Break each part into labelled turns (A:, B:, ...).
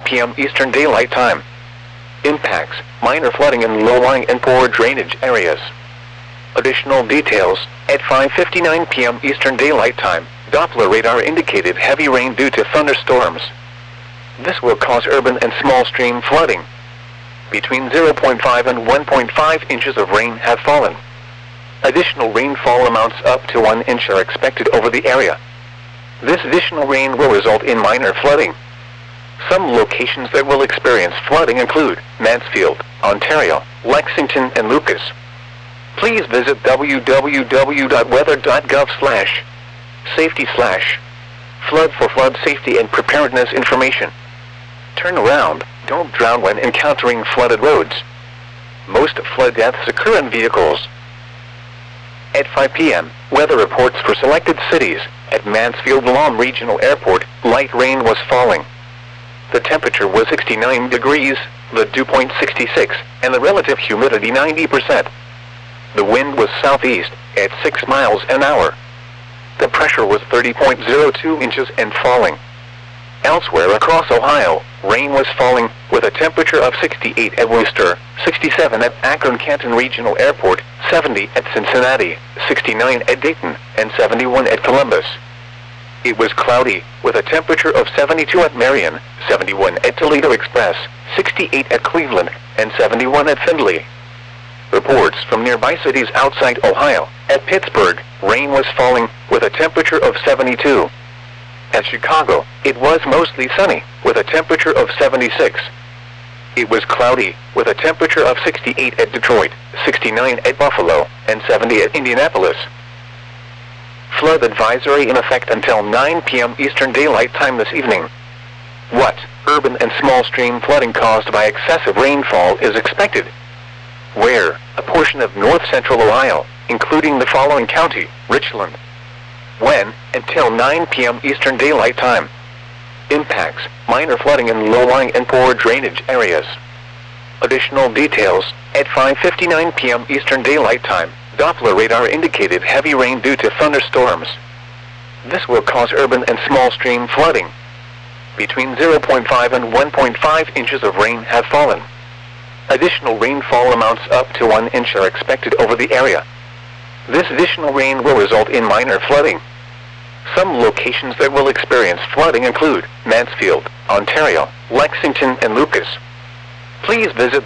A: p.m. Eastern Daylight Time. Impacts: minor flooding in low-lying and poor drainage areas. Additional details: at 5:59 p.m. Eastern Daylight Time, Doppler radar indicated heavy rain due to thunderstorms. This will cause urban and small stream flooding. Between 0.5 and 1.5 inches of rain have fallen. Additional rainfall amounts up to 1 inch are expected over the area. This additional rain will result in minor flooding. Some locations that will experience flooding include Mansfield, Ontario, Lexington, and Lucas. Please visit www.weather.gov/safety/flood for flood safety and preparedness information. Turn around. Don't drown when encountering flooded roads. Most flood deaths occur in vehicles. At 5 p.m., weather reports for selected cities. At Mansfield-Lam Regional Airport, light rain was falling. The temperature was 69 degrees, the dew point 66, and the relative humidity 90%. The wind was southeast, at 6 miles an hour. The pressure was 30.02 inches and falling. Elsewhere across Ohio, rain was falling, with a temperature of 68 at Worcester, 67 at Akron-Canton Regional Airport, 70 at Cincinnati, 69 at Dayton, and 71 at Columbus. It was cloudy, with a temperature of 72 at Marion, 71 at Toledo Express, 68 at Cleveland, and 71 at Findlay. Reports from nearby cities outside Ohio: at Pittsburgh, rain was falling, with a temperature of 72. At Chicago, it was mostly sunny, with a temperature of 76. It was cloudy, with a temperature of 68 at Detroit, 69 at Buffalo, and 70 at Indianapolis. Flood advisory in effect until 9 p.m. Eastern Daylight Time this evening. What urban and small stream flooding caused by excessive rainfall is expected? Where? A portion of north-central Ohio, including the following county: Richland. When? Until 9 p.m. Eastern Daylight Time. Impacts: minor flooding in low-lying and poor drainage areas. Additional details: at 5:59 p.m. Eastern Daylight Time, Doppler radar indicated heavy rain due to thunderstorms. This will cause urban and small stream flooding. Between 0.5 and 1.5 inches of rain have fallen. Additional rainfall amounts up to 1 inch are expected over the area. This additional rain will result in minor flooding. Some locations that will experience flooding include Mansfield, Ontario, Lexington, and Lucas. Please visit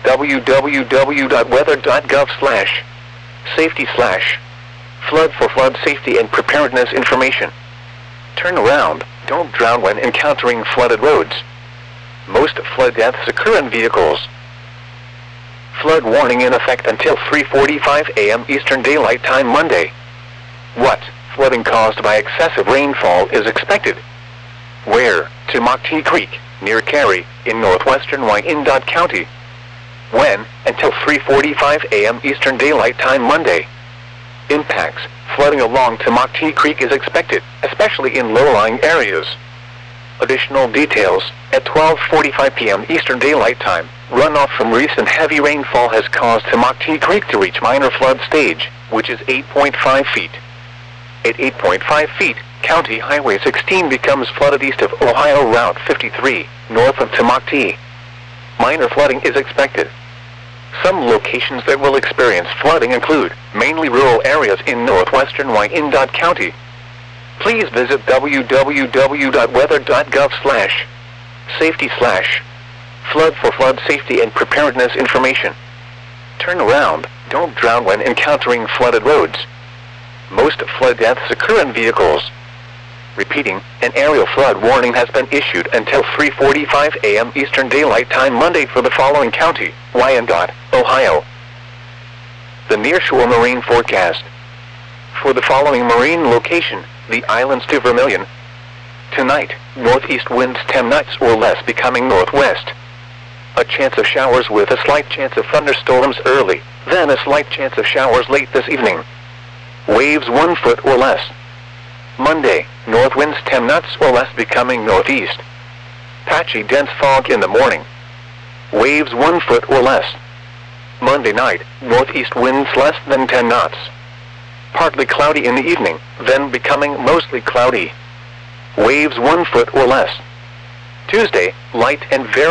A: www.weather.gov/safety/flood for flood safety and preparedness information. Turn around. Don't drown when encountering flooded roads. Most flood deaths occur in vehicles. Flood warning in effect until 3:45 a.m. Eastern Daylight Time Monday. What flooding caused by excessive rainfall is expected? Where? Tamaqui Creek, near Cary, in northwestern Wyandotte County. When? Until 3:45 a.m. Eastern Daylight Time Monday. Impacts: flooding along Tamaqui Creek is expected, especially in low-lying areas. Additional details: at 12:45 p.m. Eastern Daylight Time, runoff from recent heavy rainfall has caused Tamaqui Creek to reach minor flood stage, which is 8.5 feet. At 8.5 feet, County Highway 16 becomes flooded east of Ohio Route 53, north of Tamaqui. Minor flooding is expected. Some locations that will experience flooding include mainly rural areas in northwestern Wyandotte County. Please visit www.weather.gov/safety/flood for flood safety and preparedness information. Turn around. Don't drown when encountering flooded roads. Most flood deaths occur in vehicles. Repeating, an aerial flood warning has been issued until 3:45 a.m. Eastern Daylight Time Monday for the following county: Wyandotte, Ohio. The nearshore marine forecast. For the following marine location, the islands to Vermilion. Tonight, northeast winds 10 knots or less becoming northwest. A chance of showers with a slight chance of thunderstorms early, then a slight chance of showers late this evening. Waves 1 foot or less. Monday, north winds 10 knots or less becoming northeast. Patchy dense fog in the morning. Waves 1 foot or less. Monday night, northeast winds less than 10 knots. Partly cloudy in the evening, then becoming mostly cloudy. Waves 1 foot or less. Tuesday, light and very